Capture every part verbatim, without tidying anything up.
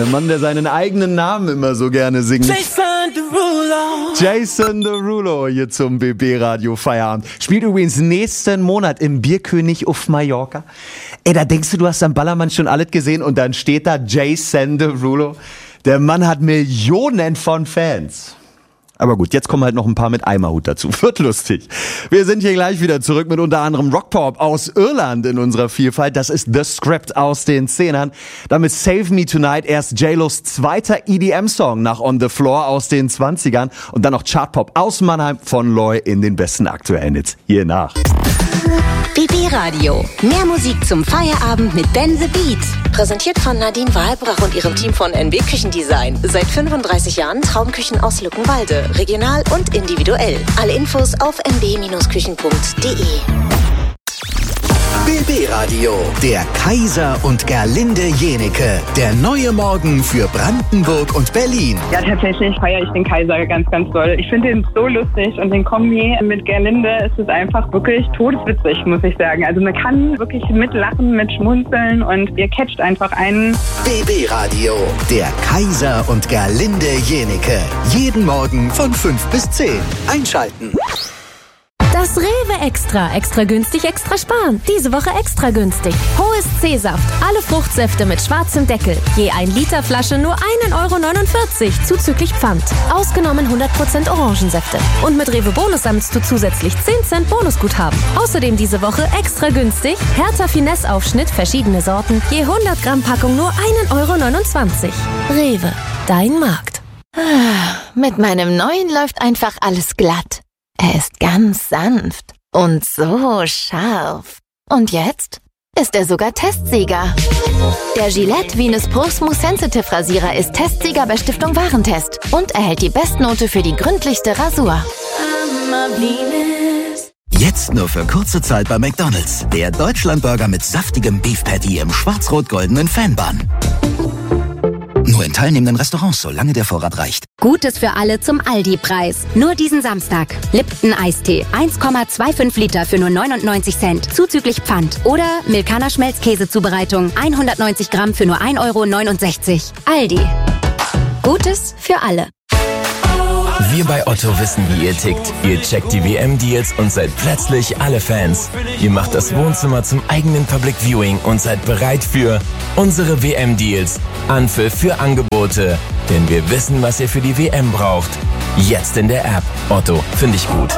Der Mann, der seinen eigenen Namen immer so gerne singt. Jason Derulo. Jason Derulo hier zum B B-Radio Feierabend. Spielt übrigens nächsten Monat im Bierkönig auf Mallorca. Ey, da denkst du, du hast am Ballermann schon alles gesehen und dann steht da Jason Derulo. Der Mann hat Millionen von Fans. Aber gut, jetzt kommen halt noch ein paar mit Eimerhut dazu. Wird lustig. Wir sind hier gleich wieder zurück mit unter anderem Rockpop aus Irland in unserer Vielfalt. Das ist The Script aus den Zehnern. Damit Save Me Tonight erst J-Los zweiter E D M-Song nach On the Floor aus den zwanzigern und dann noch Chartpop aus Mannheim von Loy in den besten aktuellen Hits. Hier nach. B B-Radio. Mehr Musik zum Feierabend mit Ben the Beat. Präsentiert von Nadine Wahlbrach und ihrem Team von N B Küchendesign. Seit fünfunddreißig Jahren Traumküchen aus Luckenwalde. Regional und individuell. Alle Infos auf n b küchen punkt d e. B B-Radio. Der Kaiser und Gerlinde Jenecke. Der neue Morgen für Brandenburg und Berlin. Ja, tatsächlich feiere ich den Kaiser ganz, ganz doll. Ich finde ihn so lustig und den Kombi mit Gerlinde ist es einfach wirklich todeswitzig, muss ich sagen. Also man kann wirklich mitlachen, mit schmunzeln und ihr catcht einfach einen. B B-Radio. Der Kaiser und Gerlinde Jenecke. Jeden Morgen von fünf bis zehn. Einschalten. Das Rewe Extra. Extra günstig, extra sparen. Diese Woche extra günstig. Hohes C-Saft. Alle Fruchtsäfte mit schwarzem Deckel. Je ein Liter Flasche nur ein Euro neunundvierzig. Zuzüglich Pfand. Ausgenommen hundert Prozent Orangensäfte. Und mit Rewe Bonus sammelst du zusätzlich zehn Cent Bonusguthaben. Außerdem diese Woche extra günstig. Hertha Finesse Aufschnitt, verschiedene Sorten. Je hundert Gramm Packung nur ein Euro neunundzwanzig. Rewe. Dein Markt. Mit meinem neuen läuft einfach alles glatt. Er ist ganz sanft und so scharf. Und jetzt ist er sogar Testsieger. Der Gillette Venus Pro Smooth Sensitive Rasierer ist Testsieger bei Stiftung Warentest und erhält die Bestnote für die gründlichste Rasur. Jetzt nur für kurze Zeit bei McDonald's. Der Deutschlandburger mit saftigem Beef Patty im schwarz-rot-goldenen Fanbun. Nur in teilnehmenden Restaurants, solange der Vorrat reicht. Gutes für alle zum Aldi-Preis. Nur diesen Samstag. Lipton Eistee. eins Komma fünfundzwanzig Liter für nur neunundneunzig Cent. Zuzüglich Pfand. Oder Milkana Schmelzkäsezubereitung. hundertneunzig Gramm für nur ein Euro neunundsechzig. Aldi. Gutes für alle. Wir bei Otto wissen, wie ihr tickt. Ihr checkt die W M-Deals und seid plötzlich alle Fans. Ihr macht das Wohnzimmer zum eigenen Public Viewing und seid bereit für unsere W M-Deals. Anpfiff für Angebote. Denn wir wissen, was ihr für die W M braucht. Jetzt in der App. Otto, finde ich gut.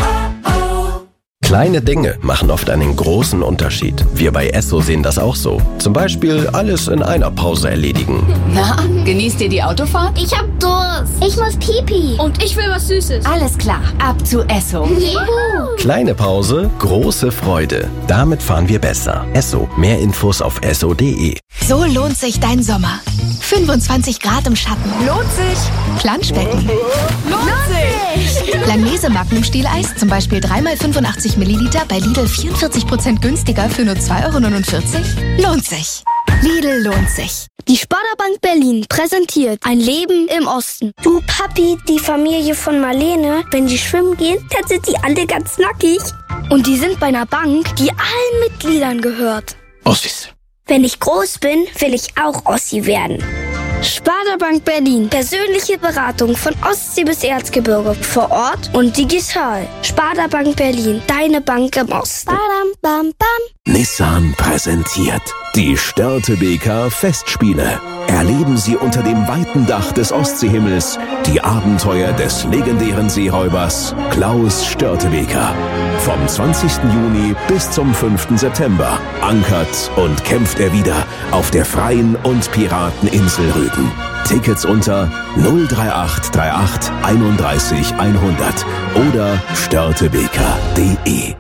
Kleine Dinge machen oft einen großen Unterschied. Wir bei Esso sehen das auch so. Zum Beispiel alles in einer Pause erledigen. Na, genießt ihr die Autofahrt? Ich hab Durst. Ich muss Pipi. Und ich will was Süßes. Alles klar, ab zu Esso. Juhu. Kleine Pause, große Freude. Damit fahren wir besser. Esso. Mehr Infos auf esso punkt de. So lohnt sich dein Sommer. fünfundzwanzig Grad im Schatten. Lohnt sich. Planschbecken. Lohnt sich. Langnese Magnum Stieleis, zum Beispiel drei mal fünfundachtzig Milliliter bei Lidl vierundvierzig Prozent günstiger für nur zwei Euro neunundvierzig. Lohnt sich. Lidl lohnt sich. Die Sparda-Bank Berlin präsentiert ein Leben im Osten. Du Papi, die Familie von Marlene, wenn die schwimmen gehen, dann sind die alle ganz nackig. Und die sind bei einer Bank, die allen Mitgliedern gehört. Ossis. Wenn ich groß bin, will ich auch Ossi werden. Sparda-Bank Berlin. Persönliche Beratung von Ostsee bis Erzgebirge. Vor Ort und digital. Sparda-Bank Berlin. Deine Bank im Osten. Badam, bam, bam. Nissan präsentiert die Störtebeker Festspiele. Erleben Sie unter dem weiten Dach des Ostseehimmels die Abenteuer des legendären Seeräubers Klaus Störtebeker. Vom zwanzigsten Juni bis zum fünften September ankert und kämpft er wieder auf der freien und Pirateninsel Rügen. Tickets unter null drei acht drei acht einunddreißig hundert oder störtebeker punkt de.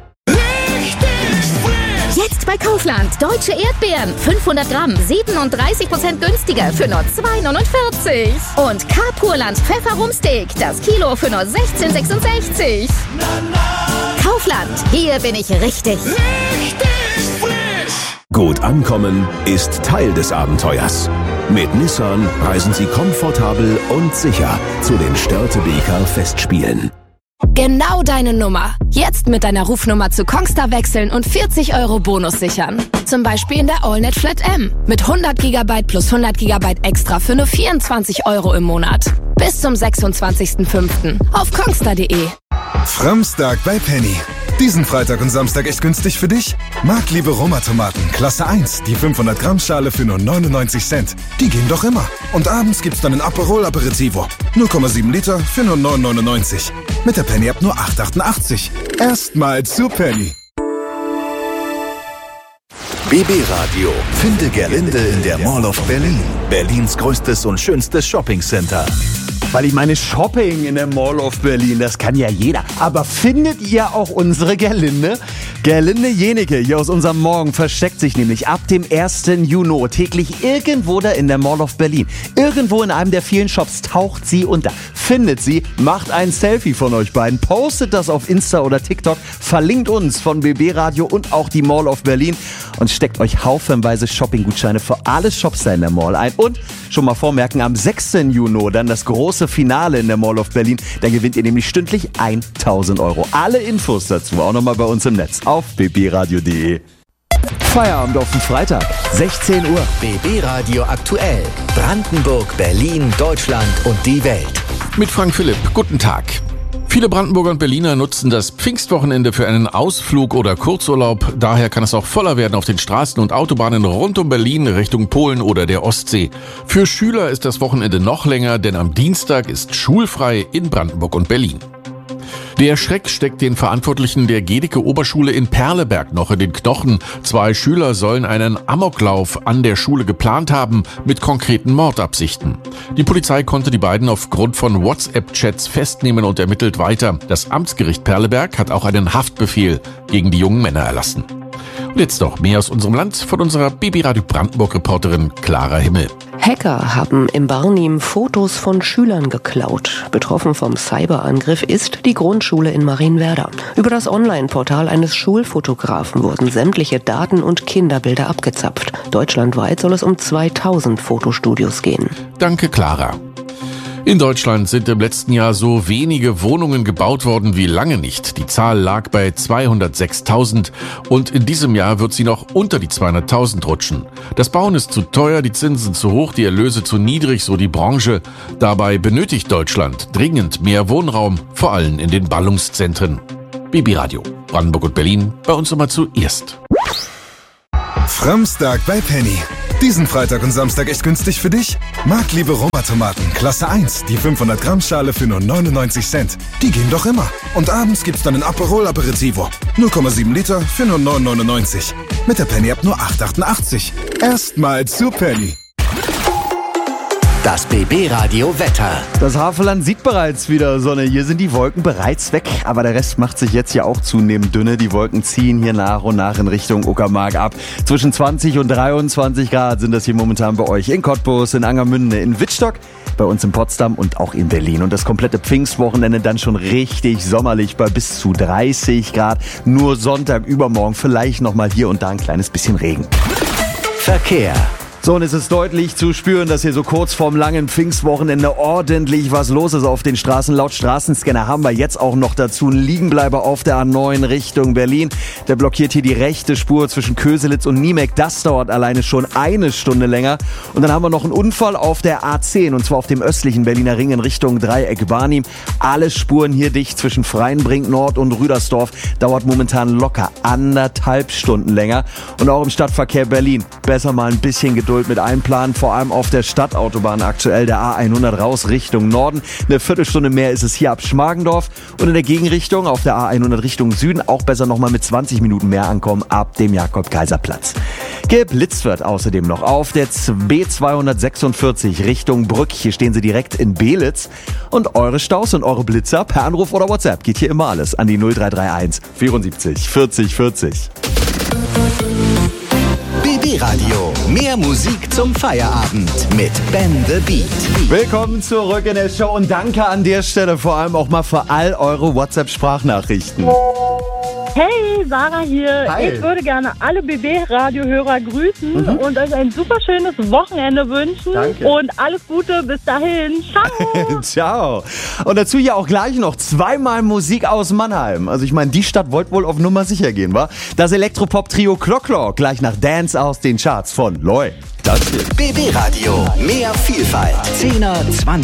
Jetzt bei Kaufland. Deutsche Erdbeeren. fünfhundert Gramm. siebenunddreißig Prozent günstiger für nur zwei neunundvierzig. Und Carpurland Pfefferumsteak. Das Kilo für nur sechzehn sechsundsechzig. Kaufland. Hier bin ich richtig. Richtig frisch. Gut ankommen ist Teil des Abenteuers. Mit Nissan reisen Sie komfortabel und sicher zu den Störtebeker Festspielen. Genau deine Nummer. Jetzt mit deiner Rufnummer zu Kongstar wechseln und vierzig Euro Bonus sichern. Zum Beispiel in der AllNet Flat M. Mit hundert Gigabyte plus hundert Gigabyte extra für nur vierundzwanzig Euro im Monat. Bis zum sechsundzwanzigsten fünften auf kongstar punkt de. Framstag bei Penny. Diesen Freitag und Samstag echt günstig für dich? Marktliebe Roma-Tomaten, Klasse eins, die fünfhundert Gramm Schale für nur neunundneunzig Cent. Die gehen doch immer. Und abends gibt's dann ein Aperol Aperitivo. null Komma sieben Liter für nur neun neunundneunzig. Mit der Penny App nur acht achtundachtzig. Erstmal zu Penny. B B Radio. Finde Gerlinde in der Mall of Berlin. Berlins größtes und schönstes Shoppingcenter. Weil ich meine, Shopping in der Mall of Berlin, das kann ja jeder. Aber findet ihr auch unsere Gerlinde? Gerlinde Jenecke hier aus unserem Morgen versteckt sich nämlich ab dem ersten Juni täglich irgendwo da in der Mall of Berlin. Irgendwo in einem der vielen Shops taucht sie unter. Findet sie, macht ein Selfie von euch beiden, postet das auf Insta oder TikTok, verlinkt uns von B B Radio und auch die Mall of Berlin und steckt euch haufenweise Shoppinggutscheine für alle Shops da in der Mall ein. Und schon mal vormerken, am sechsten Juni dann das große Finale in der Mall of Berlin. Da gewinnt ihr nämlich stündlich tausend Euro. Alle Infos dazu auch nochmal bei uns im Netz auf b b radio punkt de. Feierabend auf den Freitag, sechzehn Uhr. B B Radio aktuell. Brandenburg, Berlin, Deutschland und die Welt. Mit Frank Philipp. Guten Tag. Viele Brandenburger und Berliner nutzen das Pfingstwochenende für einen Ausflug oder Kurzurlaub. Daher kann es auch voller werden auf den Straßen und Autobahnen rund um Berlin Richtung Polen oder der Ostsee. Für Schüler ist das Wochenende noch länger, denn am Dienstag ist schulfrei in Brandenburg und Berlin. Der Schreck steckt den Verantwortlichen der Gedicke-Oberschule in Perleberg noch in den Knochen. Zwei Schüler sollen einen Amoklauf an der Schule geplant haben mit konkreten Mordabsichten. Die Polizei konnte die beiden aufgrund von WhatsApp-Chats festnehmen und ermittelt weiter. Das Amtsgericht Perleberg hat auch einen Haftbefehl gegen die jungen Männer erlassen. Und jetzt noch mehr aus unserem Land von unserer B B Radio Brandenburg-Reporterin Clara Himmel. Hacker haben im Barnim Fotos von Schülern geklaut. Betroffen vom Cyberangriff ist die Grundschule in Marienwerder. Über das Online-Portal eines Schulfotografen wurden sämtliche Daten und Kinderbilder abgezapft. Deutschlandweit soll es um zweitausend Fotostudios gehen. Danke, Clara. In Deutschland sind im letzten Jahr so wenige Wohnungen gebaut worden wie lange nicht. Die Zahl lag bei zweihundertsechstausend und in diesem Jahr wird sie noch unter die zweihunderttausend rutschen. Das Bauen ist zu teuer, die Zinsen zu hoch, die Erlöse zu niedrig, so die Branche. Dabei benötigt Deutschland dringend mehr Wohnraum, vor allem in den Ballungszentren. B B Radio, Brandenburg und Berlin, bei uns immer zuerst. Framstag bei Penny. Diesen Freitag und Samstag echt günstig für dich? Marktliebe Roma-Tomaten, Klasse eins, die fünfhundert Gramm Schale für nur neunundneunzig Cent. Die gehen doch immer. Und abends gibt's dann ein Aperol Aperitivo. null Komma sieben Liter für nur neun neunundneunzig. Mit der Penny App nur acht achtundachtzig. Erstmal zu Penny. Das B B Radio Wetter. Das Havelland sieht bereits wieder Sonne. Hier sind die Wolken bereits weg. Aber der Rest macht sich jetzt ja auch zunehmend dünne. Die Wolken ziehen hier nach und nach in Richtung Uckermark ab. Zwischen zwanzig und dreiundzwanzig Grad sind das hier momentan bei euch. In Cottbus, in Angermünde, in Wittstock, bei uns in Potsdam und auch in Berlin. Und das komplette Pfingstwochenende dann schon richtig sommerlich bei bis zu dreißig Grad. Nur Sonntag, übermorgen vielleicht nochmal hier und da ein kleines bisschen Regen. Verkehr. So, und es ist deutlich zu spüren, dass hier so kurz vorm langen Pfingstwochenende ordentlich was los ist auf den Straßen. Laut Straßenscanner haben wir jetzt auch noch dazu einen Liegenbleiber auf der A neun Richtung Berlin. Der blockiert hier die rechte Spur zwischen Köselitz und Niemek. Das dauert alleine schon eine Stunde länger. Und dann haben wir noch einen Unfall auf der A zehn, und zwar auf dem östlichen Berliner Ring in Richtung Dreieck Barnim. Alle Spuren hier dicht zwischen Freienbrink Nord und Rüdersdorf. Dauert momentan locker anderthalb Stunden länger. Und auch im Stadtverkehr Berlin besser mal ein bisschen Geduld mit einplanen, vor allem auf der Stadtautobahn aktuell, der A hundert raus Richtung Norden. Eine Viertelstunde mehr ist es hier ab Schmargendorf, und in der Gegenrichtung auf der A hundert Richtung Süden auch besser nochmal mit zwanzig Minuten mehr ankommen ab dem Jakob-Kaiser-Platz. Geblitzt wird außerdem noch auf der B zweihundertsechsundvierzig Richtung Brück. Hier stehen sie direkt in Belitz, und eure Staus und eure Blitzer per Anruf oder WhatsApp geht hier immer alles an die null drei drei eins vierundsiebzig vierzig vierzig. B B Radio. Mehr Musik zum Feierabend mit Ben the Beat. Willkommen zurück in der Show und danke an der Stelle vor allem auch mal für all eure WhatsApp-Sprachnachrichten. Hey, Sarah hier. Hi. Ich würde gerne alle B B-Radio-Hörer grüßen Mhm. und euch ein super schönes Wochenende wünschen. Danke. Und alles Gute, bis dahin. Ciao. Ciao. Und dazu ja auch gleich noch zweimal Musik aus Mannheim. Also ich meine, die Stadt wollte wohl auf Nummer sicher gehen, wa? Das Elektropop-Trio Clock Clock, gleich nach Dance aus den Charts von Loy. Das ist B B Radio. Mehr Vielfalt. zehner, zwanziger